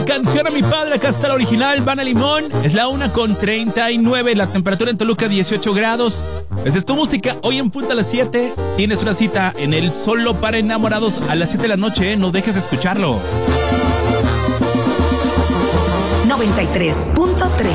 Canción a mi padre, acá está la original, Banda Limón. Es la 1:39, la temperatura en Toluca 18 grados. Esa es tu música, hoy en punto a las 7. Tienes una cita en el Solo para Enamorados a las 7 de la noche, no dejes de escucharlo. 93.3